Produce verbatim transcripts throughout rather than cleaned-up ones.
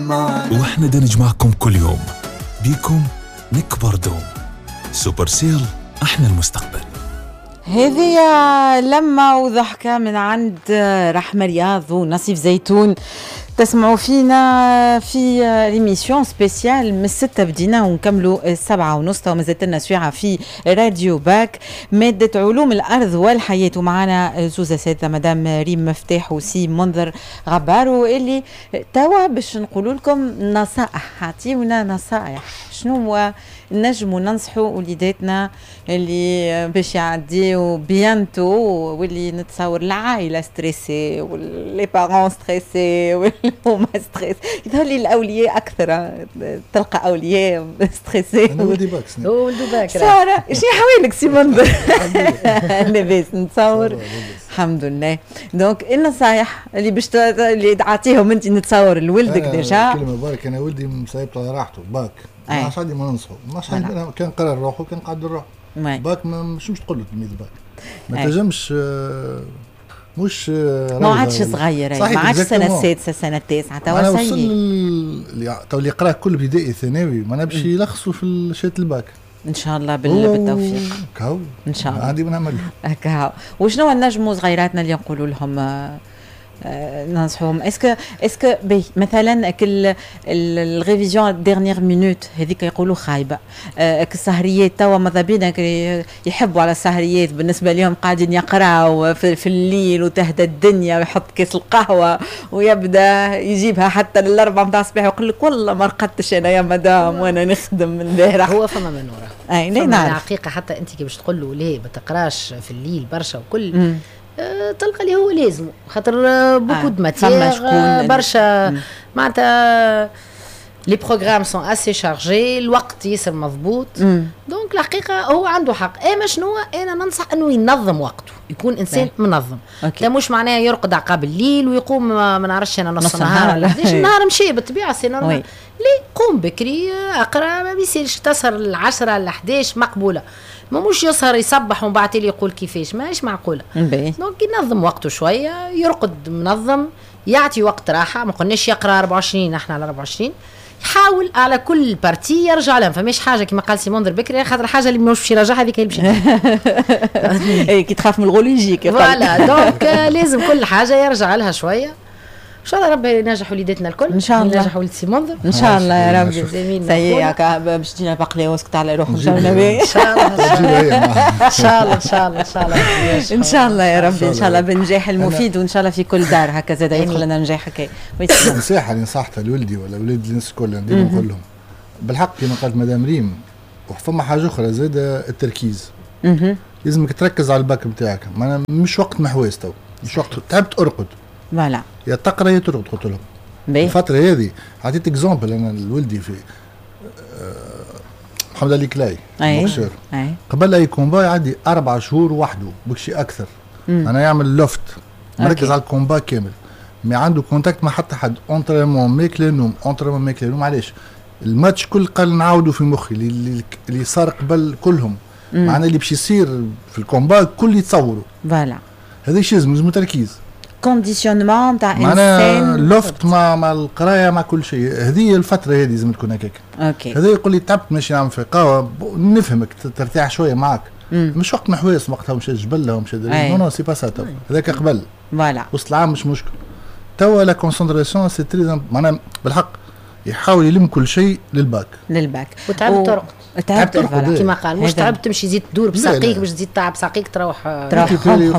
معاك واحنا دا نجمعكم كل يوم بيكم نكبر دوم. سوبر سيل، احنا المستقبل. هذه لما وضحكة من عند رحمة رياض ونصيف زيتون. تسمعوا فينا في ليميسيون سبيسيال من الستة بدينا ونكملوا السبعة ونص وما زلت لنا سويعة في راديو باك مادة علوم الأرض والحياة. ومعنا زوز أساتذة مدام ريم مفتاح وسي منذر غبارو اللي توا باش نقولوا لكم نصائح. عطيونا نصائح شنو هو نجموا ننصحوا وليداتنا اللي باش يعديوا بيانتو واللي نتصور العائلة ستريسي واللي بارون ستريسي والهما ستريس. يظهر لي الأولياء أكثر، تلقى أولياء ستريسي. أنا ولدي باكس ولدو باكس. سارة شنو حوالك سي منذر؟ لاباس نتصور الحمد لله. دونك النصايح اللي باش اللي تعطيهم انت نتصور لولدك ديجا. كلمة بارك أنا ولدي مصايب على راحته باك. ما عادش عندي ما ننصحه، ما عادش عندي كان قرر روحه كان قاعد روحه. باك مش مش تقول له تلميذ باك ما تنجمش مش ما عادش صغير، ما عادش سنه السادسه سنه التاسعه توا انا وصل تو اللي يقرا كل ابتدائي ثانوي ما نبش يلخصوا في شهاده الباك ان شاء الله بالتوفيق. كاو ان شاء الله عادي بنعمل هكا. وشنو النجموا صغيراتنا اللي نقولوا لهم آه ننصحوهم؟ اسكو اسكو بي مثلا كل الريفيزيون ديرنيير مينوت هذيك يقولوا خايبه. آه السهريات توا ماذا بينا يحبوا على السهريات بالنسبه لهم قاعدين يقراوا في, في الليل وتهدى الدنيا ويحط كيس القهوه ويبدا يجيبها حتى للاربعه متاع الصباح ويقول لك والله ما رقدتش انا يا مدام وانا نخدم من البارح. هو فما من وراه اي نعرف الحقيقه. حتى انت كي باش تقول له ليه ما تقراش في الليل برشا وكل م. أه تلقى اللي هو لازم خاطر بوكو دو ماتيير برشا معناتها لي بروغرام سون اسي شارجي الوقت ياسر مضبوط. دونك الحقيقه هو عنده حق. اما شنو انا ننصح انه ينظم وقته يكون انسان ده. منظم. لا مش معناه يرقد عقاب الليل ويقوم ما نعرفش انا نص النهار ولا حداش النهار مشي بالطبيعه سي نورمال. ليه قوم بكري اقرا ما بيصيرش تسهر العشرة ل حداش مقبوله. ما مش يسهر يصبح ومن بعد يقول كيفاش ماهيش معقوله. دونك ينظم وقته شويه يرقد منظم يعطي وقت راحه. ما قلناش يقرا أربعة وعشرين احنا على أربعة وعشرين يحاول على كل بارتي يرجع لها. فماش حاجه كما قال سي منذر بكري خاطر حاجه اللي مش باش يرجعها هذيك اللي باش اي كي تخاف من الغول يجيك فوالا. دونك لازم كل حاجه يرجع لها شويه. ان شاء الله ربي ينجح وليداتنا الكل ان شاء الله. ينجح ولد سي منذر ان شاء الله يا ربي. سيئك باش تجينا باقلي واسكت على روح ان شاء الله. ان شاء الله ان شاء الله ان شاء الله ان شاء الله ان شاء الله يا ربي. ان شاء الله بالنجاح المفيد وان شاء الله في كل دار هكا زاد يدخل لنا نجاح هكا. نصيحه اللي نصحتها لولدي ولا ولاد الناس الكل ديما نقول لهم بالحق كما قالت مدام ريم. وفما حاجه اخرى زاد التركيز. لازمك تركز على الباك نتاعك. مش وقت محواس تو مش وقت تعبت ارقد فوالا يا تقرا يا ترقد. قلت لهم الفتره هذه عطيت اكزامبل انا لولدي في أه محمد علي كلاي بوكسور قبل اي كومبا يعدي اربع شهور وحده بكشي اكثر. مم. انا يعمل لوفت مركز على الكومبا كامل ما عنده كونتاكت مع حتى حد. اونترينمون ماكل النوم اونترينمون ماكل النوم. علاش الماتش كل قال نعاودوا في مخي اللي, اللي صار قبل كلهم. معنا اللي باش يصير في الكومبا كل يتصوروا فوالا. هذا الشيء لازم تركيز كونديسيونمون نتاع انسان لوفت مع مع القرايه مع كل شيء. هذه الفتره هذه لازم تكون هكاك. اوكي هذا يقول لي تعبت ماشي نعمل في قهوه نفهمك ترتاح شويه معك. مم. مش وقت محواس وقتها مشى الجبل ولا مشى نو نو سي با سا. هذاك قبل فوالا وسط العام مش مشكل. توا لا كونسنتراسيون سي تري معناها بالحق يحاول يلم كل شيء للباك للباك وتعب ترقد. تعب ترقد كما قال مش تعب تمشي تزيد تدور بساقيك باش تزيد تعب ساقيك تروح تروح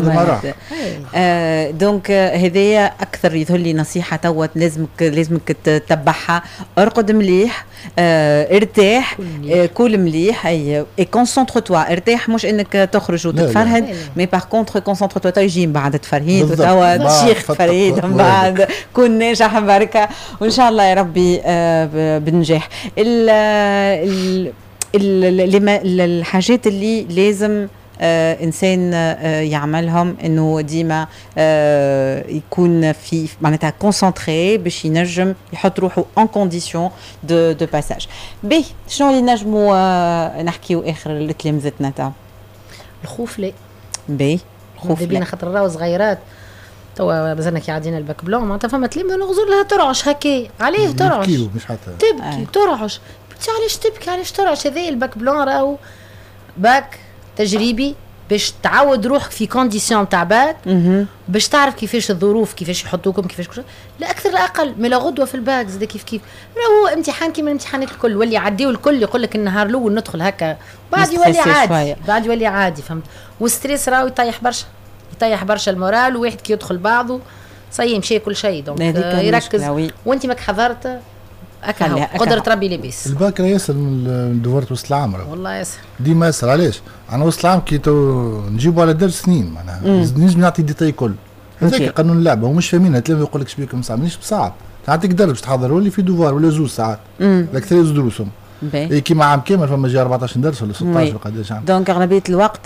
آه دونك هذايا اكثر يظهر لي نصيحه توا لازمك لازمك تتبعها. ارقد مليح آه ارتاح آه كل مليح. اي كونسونتر توا ارتاح مش انك تخرج وتتفرهد مي باغ كونتر كونسونتر توا تيجي من بعد تفرهيد وتوا شيخ تفرهيد من بعد كون ناجح بركه وان شاء الله يا ربي آه بالنجاح. ال ال الحاجات اللي لازم آه إنسان آه يعملهم إنه ديما آه يكون في معناتها كونسنتري باش ينجم يحط روحه ان كونديسيون دو دو باساج. بي شنو اللي نجموا آه نحكيو آخر لتلامذتنا تاع الخوف؟ لا بي الخوف بينا خاطر راهو صغيرات توا مازالنا كي عدينا الباك بلون معناتها فما تلميذ نغزر لها ترعش هكا عليه ترعش مش حتى تبكي آه. ترعش بنتي علاش تبكي علاش ترعش هذا الباك بلون راهو باك تجريبي باش تعود روحك في كونديسيون تاع باك باش تعرف كيفاش الظروف كيفاش يحطوكم كيفاش كل لا اكثر لا اقل من لا غدوه في الباك زاد كيف كيف راهو امتحان كيما الامتحانات الكل ولي يعديو الكل يقول لك النهار الاول ندخل هكا بعد يولي عادي بعد يولي عادي فهمت والستريس راهو يطيح برشا يطيح برشا المورال وواحد كي يدخل بعضه صايي مشي كل شيء دونك يركز وانت ماك حضرت هكا قدرة ربي لاباس الباك راه ياسر من دوارة وسط العام والله ياسر ديما ياسر علاش؟ انا وسط العام كي نجيبوا على درس سنين معناها نجم نعطي ديتاي كل هذاك قانون اللعبه هما مش فاهمينها تلاميذ يقول لك شبيكم صعب مانيش بصعب تعطيك درس باش تحضر ولا في دوار ولا زوج ساعات الاكثر زوج دروسهم اي كيما عام كامل فما جا أربعطاش درس ولا ستطاش ولا قداش عام دونك اغلبيه الوقت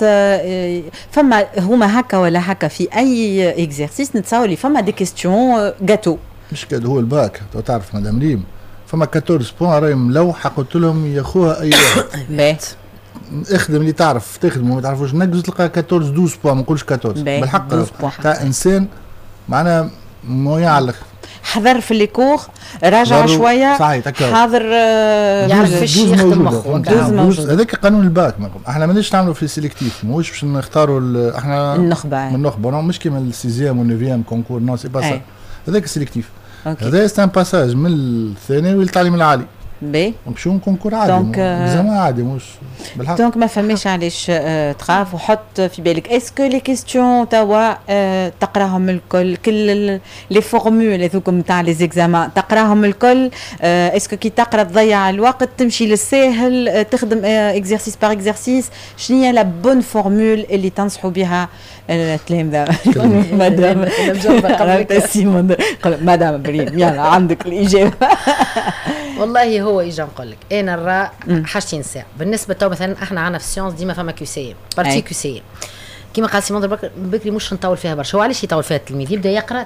فما هما هكا ولا هكا في اي اكزرسيس نتصور لي فما دي كيستيون جاتو مش كاد هو الباك تعرف مدام ريم فما أربعطاش بوان راهي ملوحه قلت لهم يا خوها اي واحد اخدم اللي تعرف تخدمه ما تعرفوش نقص تلقى أربعطاش دوز بوان ما نقولش أربعطاش بالحق تاع انسان معناها مو يعلق حضر في ليكور راجع شويه حاضر يعرف فاش يخدم مخه هذاك قانون الباك احنا مانيش نعملوا في سيليكتيف ماهوش باش نختاروا احنا النخبه من النخبه مش كيما السيزيام والنوفيام كونكور نو سي با سا هذاك السيليكتيف هذا سي ان باساج من الثانوي للتعليم العالي بي نمشيو كونكور عادي دونك زعما عادي مش بالحق دونك ما فماش علاش تخاف وحط في بالك اسكو لي كيستيون توا تقراهم الكل كل لي فورمول هذوكم تاع لي زيكزامان تقراهم الكل اسكو كي تقرا تضيع الوقت تمشي للساهل تخدم اكزرسيس بار اكزرسيس شنو هي لا بون فورمول اللي تنصحوا بها التلامذه مدام سيمون مدام بريم يلا عندك الاجابه والله هو اجا نقول لك انا نرى حاجتين ساعه بالنسبه تو مثلا احنا عندنا في السيونس ديما فما كيسيه بارتي كيسيه كيما قال سيمون بكري مش نطول فيها برشا وعلاش يطول فيها التلميذ يبدا يقرا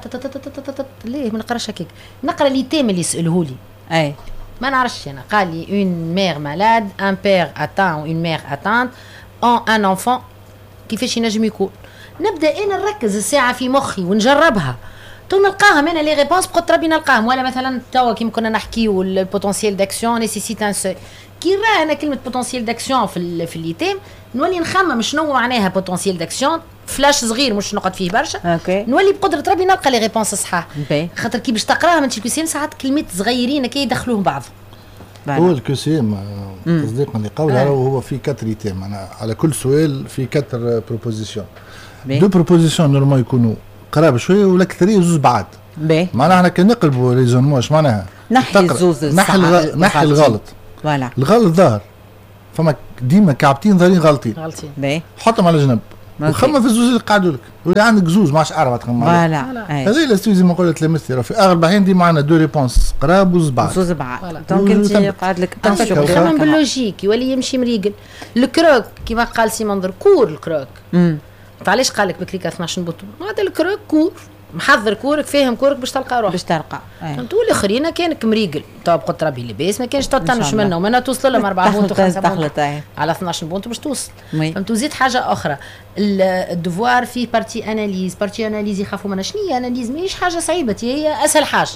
ليه ما نقراش هكاك نقرا لي تيم اللي يسالوه لي اي ما نعرفش انا قال لي اون مير مالاد ان بير اتان اون مير اتانت اون ان انفون كيفاش ينجم يكون نبدا انا نركز الساعه في مخي ونجربها تو نلقاهم انا لي ريبونس بقدر ربي نلقاهم ولا مثلا توا كيما كنا نحكيو البوتونسييل داكسيون نيسيسيت ان سوي كي راه انا كلمه بوتونسييل داكسيون في في الليتيم نولي نخمم شنو معناها بوتونسييل داكسيون فلاش صغير مش نقعد فيه برشا أوكي. نولي بقدره ربي نلقى لي ريبونس صحاح خاطر كي باش تقراها من الكوسيم ساعات كلمات صغيرين كي يدخلوهم بعض هو الكوسيم تصديقا لقولها آه. هو في كاتر ايتام انا على كل سؤال في كاتر بروبوزيسيون دو بروبوزيسيون نورمال يكونوا قراب شويه والاكثريه زوز بعاد معناها احنا كي نقلبوا ريزونمون اش معناها نحي الزوز نحي الغ... نحي الغلط فوالا الغلط ظاهر فما ديما كعبتين ظاهرين غلطين غلطين حطهم على جنب وخمم في الزوز اللي قاعدوا لك واللي عندك زوز ما عادش عارف تخمم فوالا هذه الاستوي زي ما قلت لمثلي راه في اغلب الاحيان ديما عندنا دو ريبونس قراب وزوز بعاد زوز بعاد دونك انت قاعد لك تخمم باللوجيك يولي يمشي مريقل الكروك كيما قال سيمون كور الكروك علاش قال لك بكري اثناش نبطوا هذا الكروك كور محضر كورك فاهم كورك باش تلقى روحك باش تلقى انتو الاخرين كانك مريقل تو بقدر ربي لاباس ما كانش تطنش منه ومنها توصل لهم أربعة بونت وخمسة بونت على اثناش بونت باش توصل فهمتو زيد حاجه اخرى الدوفوار فيه بارتي اناليز بارتي اناليز يخافوا منها شنو هي اناليز ماهيش حاجه صعيبه هي اسهل حاجه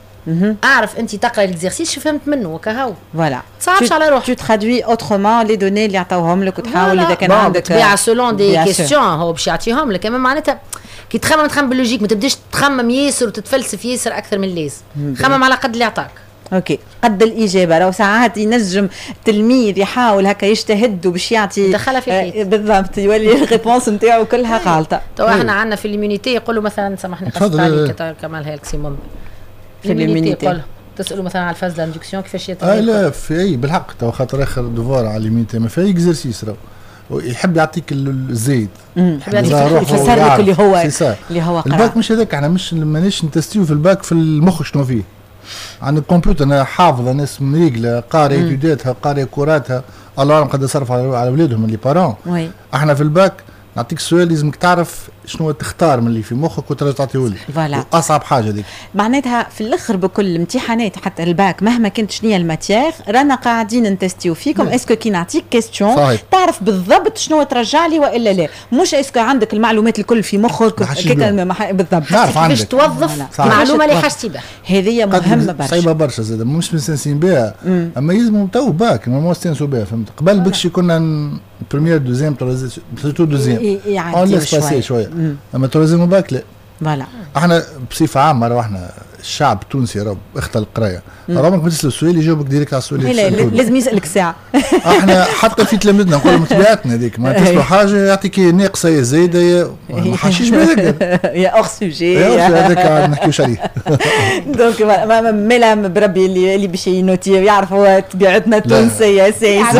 اعرف انت تقرا الاكزرسيس شو فهمت منه وكهو فوالا تصعبش على روحك تو ترادوي اوترومون لي دوني اللي عطاوهم لك وتحاول اذا كان عندك تبيع سولون دي كيستيون هو باش يعطيهم لك اما معناتها كي تخمم تخمم باللوجيك ما تبداش تخمم ياسر وتتفلسف ياسر اكثر من اللازم خمم على قد اللي عطاك اوكي قد الاجابه لو ساعات ينجم تلميذ يحاول هكا يجتهد باش يعطي دخلها في الحيط آه بالضبط يولي الريبونس نتاعو كلها غلطه تو احنا عندنا في الاميونيتي يقولوا مثلا سامحني قصدت عليك كمال هيك سيمون في الاميونيتي تسالوا مثلا على الفاز لاندكسيون كيفاش يتم اه لا في اي بالحق تو خاطر اخر دوفوار على اليمينيتي ما في اكزرسيس راهو يحب يعطيك الزايد يحب يعطيك يفسر لك اللي هو اللي هو قرا الباك مش هذاك احنا مش مانيش نتستيو في الباك في المخ شنو فيه عند الكمبيوتر انا حافظه ناس مريقله قاري ايتوداتها قاري كوراتها الله اعلم قد صرف على اولادهم اللي بارون وي احنا في الباك نعطيك سؤال لازمك تعرف شنو تختار من اللي في مخك وترجع تعطيه لي. فوالا اصعب حاجه ديك معناتها في الاخر بكل الامتحانات حتى الباك مهما كانت شنو هي الماتيير رانا قاعدين نتستيو فيكم اسكو كي نعطيك كيستيون تعرف بالضبط شنو ترجع لي والا لا، مش اسكو عندك المعلومات الكل في مخك بالضبط تعرف باش توظف معلومه اللي حاجتي بها. هذه مهمه برشا صعيبه برشا زاد مش مستانسين بها اما يلزموا تو باك ما نستانسوا بها فهمت. قبل بكشي كنا بريمير دوزيام تروزيام دوزيام يعني شويه شويه اما تروزيام باك لا. فوالا احنا بصفه عامه راحنا الشعب التونسي راه اختل القرايه راه ما تسال السؤال يجاوبك ديريكت على السؤال. لا لازم يسالك ساعه. احنا حتى في تلاميذنا نقولوا متبعاتنا هذيك ما تسالوا حاجه يعطيك ناقصه يا زايده ما حاشيش بهذاك يا اور سوجي هذاك قاعد نحكيوش عليه. دونك ملام بربي اللي اللي باش ينوتي يعرفوا طبيعتنا التونسيه سايسه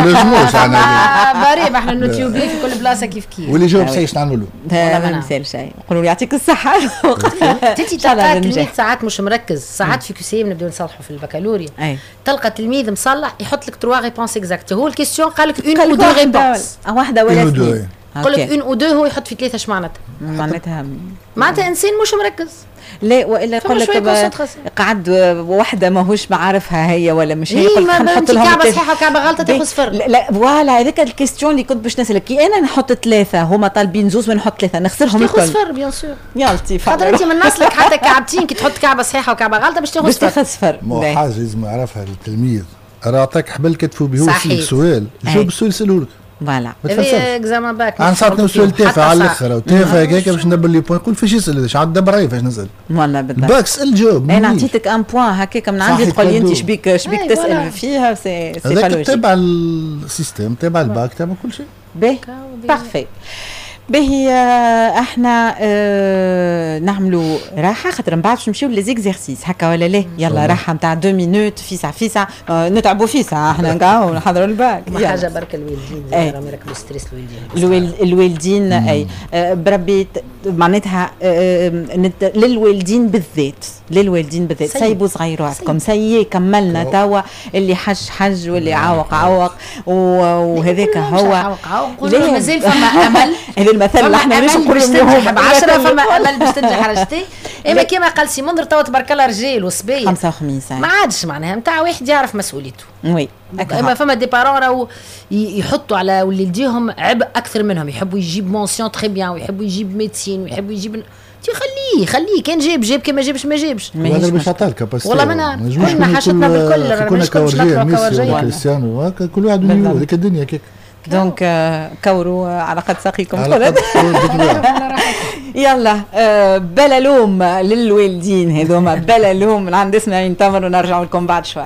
بريب احنا نوتيوبي في كل بلاصه كيف كيف واللي جاوب صحيح شنو نعملوا له ما نسال شيء نقولوا يعطيك الصحه. تيجي تلقى تلميذ ساعات مش مركز ساعات في كيسيم نبداو نصلحوا في البكالوريا تلقى تلميذ مصلح يحط لك تروا ريبونس اكزاكت هو الكيستيون قال لك اون او دو ريبونس واحده ولا اثنين يقول لك اون او دو هو يحط في ثلاثه اش معناتها معناتها معناتها انسان مش مركز لا والا يقول لك قعد وحده ماهوش معارفها هي ولا مش هي يقول لك نحط لهم كعبه صحيحه وكعبه غلطه تاخذ صفر. لا فوالا هذاك الكيستيون اللي كنت باش نسالك كي انا نحط ثلاثه هما طالبين زوز ونحط ثلاثه نخسرهم الكل تاخذ صفر بيان سور يا لطيف خاطر انت من نصلك حتى كعبتين كي تحط كعبه صحيحه وكعبه غلطه باش تاخذ صفر. صفر مو حاجه لازم يعرفها التلميذ راه عطاك حبل كتفوا به في سؤال جاوب السؤال سالوا لك فوالا هذا اكزامان باك انا صارت سؤال تافه على الاخر وتافه هكاك باش ندبر لي بوين قول فاش يسال اش عاد دبر عليه فاش نسال والله بالضبط باك سال جاوب انا عطيتك ان بوين هكاك من عندي تقول لي انت شبيك شبيك تسال فيها سي سي هذاك تبع السيستم تبع الباك تبع كل شيء باهي بارفي. باهي احنا اه نعملوا راحه خاطر من بعد باش نمشيو ليزيكزارسيس هكا ولا لا. يلا راحه نتاع دو مينوت فيسع فيسع اه نتعبوا فيسع احنا نقاو نحضروا الباك حاجه برك الوالدين راهم يركبوا ستريس الوالدين الوالدين اي اه بربي معناتها اه للوالدين بالذات للوالدين بالذات سيبوا صغيراتكم سي كملنا توا اللي حج حج واللي عوق عوق وهذاك هو عوق عوق مازال فما امل المثل اللي احنا مش نقولوا لهم بعشرة فما امل باش تنجح حاجتي اما كما قال سي منذر توا تبارك الله رجال وصبيه خمسة وخميس ما عادش معناها نتاع واحد يعرف مسؤوليته. وي اما فما دي بارون راهو يحطوا على وليديهم عبء اكثر منهم يحبوا يجيب مونسيون تري بيان ويحبوا يجيب ميديسين ويحبوا يجيب خليه خليه كان جاب جاب كان ما جابش ما جابش هذا باش عطاه الكاباسيتي والله منا كلنا حاجتنا بالكل كنا كورجيه ميسي كريستيانو كل واحد ونيو هذيك الدنيا كيك دونك كوروا على قد ساقيكم يلا بلا لوم للوالدين هذوما بلا لوم عند اسماعيل تمر ونرجع لكم بعد شوي.